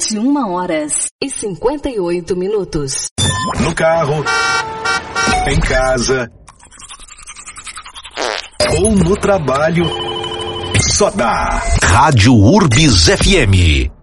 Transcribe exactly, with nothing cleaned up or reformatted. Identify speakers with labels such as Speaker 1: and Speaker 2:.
Speaker 1: vinte e uma horas e cinquenta e oito minutos.
Speaker 2: No carro, em casa ou no trabalho, só dá Rádio Urbis F M.